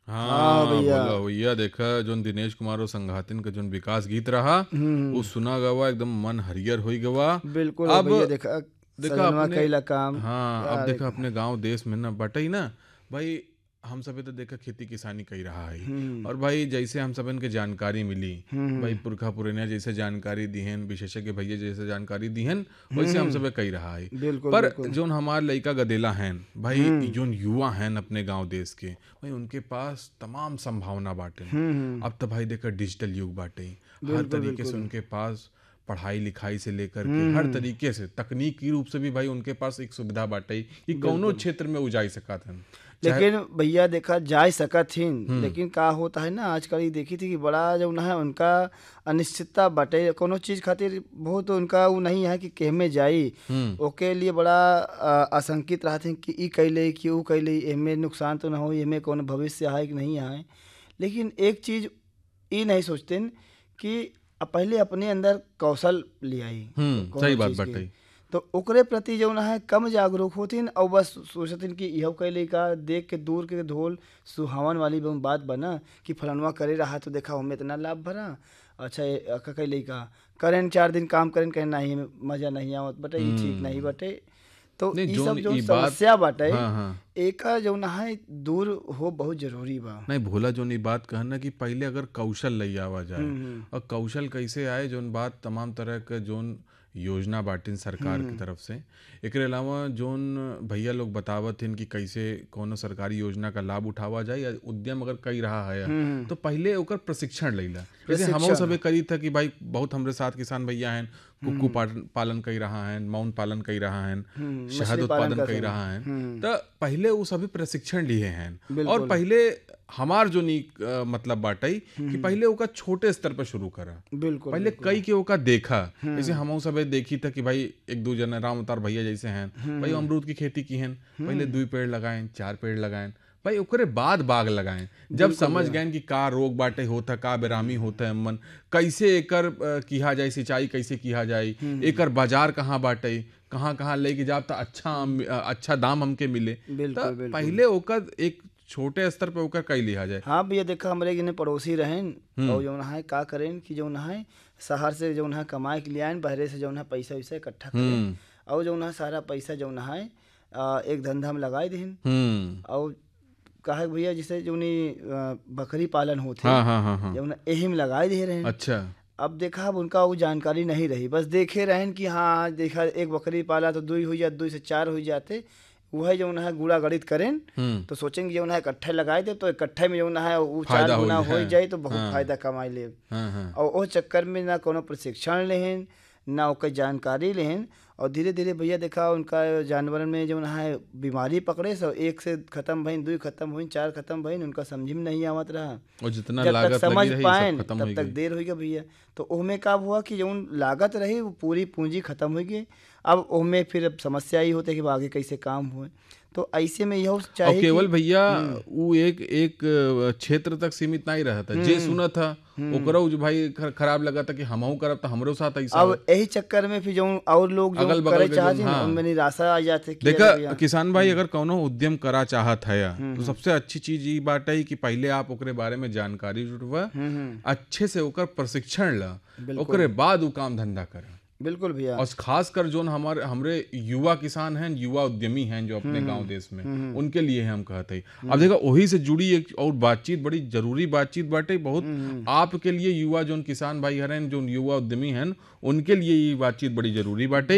हाँ भैया। बोला भैया, देखा जोन दिनेश कुमार और संघातिन का जोन विकास गीत रहा वो सुना गवा, एकदम मन हरियर हो गवा। बिल्कुल हो अब भैया, देखा देखा सजनवा अपने, कईला काम। हाँ अब क्या देखा देखा। अपने गांव देश में ना बटा ही ना भाई, हम सब तो देखा खेती किसानी कही रहा है। हम्म और भाई जैसे हम सब इनके जानकारी मिली, भाई हम्म पुरखा पुरनिया जैसे जानकारी दीहन, विशेषज्ञ भैया जैसे जानकारी दीहन, वैसे हम हम्म, सब कही रहा है। बिल्कुल पर बिल्कुल। जोन हमार लइका गदेला हैं भाई, हम्म जोन युवा हैं अपने गांव देश के, भाई उनके पास तमाम संभावना बाटे। हम्म, अब तो भाई देखा डिजिटल युग बाटे, हर बिल्कुल तरीके से बिल्कुल। उनके पास पढ़ाई लिखाई से लेकर के हर हम्म, तरीके से तकनीकी रूप से भी भाई उनके पास एक सुविधा बाटे कि कौनो बिल्कुल। क्षेत्र में उजाई सकत हन चाहे। लेकिन भैया देखा जाए सकत थी, हम्म लेकिन का होता है ना, आजकल ये देखी थी कि बड़ा जो है उनका अनिश्चितता बाटे कोनो चीज खातिर, बहुत उनका वो नहीं है कि केहमे जाई। हम्म ओके लिए बड़ा आशंकित रहते हैं कि ई कैले कि ऊ कैले, एमे नुकसान तो ना हो, एमे कौन भविष्य आए कि नहीं आए। लेकिन एक चीज ये नहीं सोचते कि पहले अपने अंदर कौशल ले आई सही कोनो बात चीज के, बाटे। तो ओकरे प्रति जो है कम जागरूक होथिन और बस सोचथिन कि यह कैले का, देख के दूर के ढोल सुहावन वाली बात बना कि फलनवा करे रहा तो देखा हमें इतना लाभ भरा। अच्छा कैले का करें 4 दिन काम करें, कहें नहीं हमें मजा नहीं आवत बटे, ये ठीक नहीं हम्म बटे। तो नहीं ये जोन सब जो ई बात, समस्या बाटे, हाँ हाँ, एक जो है दूर हो बहुत जरूरी बा। नहीं भोला जोन ई बात कहना कि पहले अगर कौशल लई आवा जाए, हम्म और कौशल कैसे आए, जोन बात तमाम तरह के जोन योजना बाटिन सरकार की हम्म तरफ से। एकरे अलावा जोन भैया लोग बतावत हैं कि कैसे कोनो सरकारी योजना का लाभ उठावा जाए या उद्यम अगर कई रहा है तो पहले ओकर प्रशिक्षण लैला। जैसे हमहू प्रशिक्षण। सबे करी था कि भाई बहुत हमरे साथ किसान भैया हैं, कुक्कू हम्म पालन कई रहा है, मौन पालन कई रहा है, शहद मछली पालन उत्पादन का कई सन। रहा है। हम्म, तो पहले वो सभी प्रशिक्षण लिए हैं। और बिल्कुल। पहले हमार जो नी मतलब बाटई कि पहले ओका छोटे स्तर पर शुरू करा, बिल्कुल पहले बिल्कुल। कई के ओका देखा। जैसे हम सब देखी था कि भाई एक दो जने राम अवतार भैया जैसे हैं, भाई अमरूद की खेती की हैं, पहले 2 पेड़ लगाएं 4 पेड़ लगाएं, भाई ओकरे बाद बाग लगाएं। जब बिल्कुल समझ भैया। गए कि का रोग बाटे होता, का बेरामी होता है, मन कैसे एकर किया जाए, सिंचाई कैसे किया जाए, एकर बाजार कहाँ बाटे, कहाँ कहाँ लेके जाब तो अच्छा दाम हमके मिले। तो बिल्कुल बिल्कुल। पहले ओकर एक छोटे स्तर पे ओकर कई लिया जाए। हाँ भैया, देखा हमारे जने पड़ोसी रहें, हम्म और जो है का करें कि जो है शहर से जो है कमाए के लिए आए, बहरे से जो है पैसा वैसा इकट्ठा करें, हम्म और जो है सारा पैसा जो है एक धंधा में लगाए दें। हम्म और कहा भैया जैसे जो बकरी पालन होते, हाँ हाँ हाँ हाँ, जो यही में लगाए दे रहे हैं। अच्छा। अब देखा अब उनका वो जानकारी नहीं रही, बस देखे रहें कि हाँ देखा एक बकरी पाला तो 2 हो जाते, 2 से 4 हो जाते। वह जो है गुड़ा गणित करें तो सोचेंगे जो है इकट्ठे लगाए दे, तो इकट्ठे में जो है वो 4 फायदा हो गुना हो जाए। जाए तो बहुत हाँ फायदा कमाई ले। हाँ हाँ, और उस चक्कर में ना कोनो प्रशिक्षण लेहन, ना ओकर जानकारी लेहन, और धीरे धीरे भैया देखा उनका जानवर में जो है बीमारी पकड़े, सो 1 से खत्म भइन, 2 खत्म हुई, 4 खत्म भइन, उनका समझ में नहीं आवत रहा। और जितना जब तक लागत समझ लगी रही सब पाएन खत्म तब हो तक गई। देर हो गई भैया। तो ओमे का हुआ कि जो लागत रही वो पूरी पूंजी खत्म हो गई। अब ओमे फिर अब समस्या ही होती है कि आगे कैसे काम हुए। तो ऐसे में यह और चाहिए केवल कि भैया वो एक एक क्षेत्र तक सीमित नहीं रहा था, जे सुना था ओकरा जो भाई खराब लगा था कि हमहू करब तो हमरो साथ ऐसा हो। अब यही चक्कर में फिर जो और लोग जो अगल करे बगल के जो, चाहते हैं उनमें हाँ निराशा आ जाती कि अरे देखा भैया। किसान भाई अगर कौनो उद्यम करा चाहत है तो सबसे अच्छी चीज ये बात है कि पहले आप ओकरे बारे में जानकारी जुटवा, अच्छे से ओकर प्रशिक्षण ला, बिल्कुल ओकरे बाद वो काम धंधा करा। बिल्कुल भैया। और खास कर जो हमरे युवा किसान हैं, युवा उद्यमी हैं जो अपने गांव देश में, उनके लिए हम कहते हैं। अब देखा वही से जुड़ी एक और बातचीत, बड़ी जरूरी बातचीत बाटे बहुत आपके लिए, युवा जो किसान भाई हरें, जो युवा उद्यमी हैं, उनके लिए ये बातचीत बड़ी जरूरी बाटे।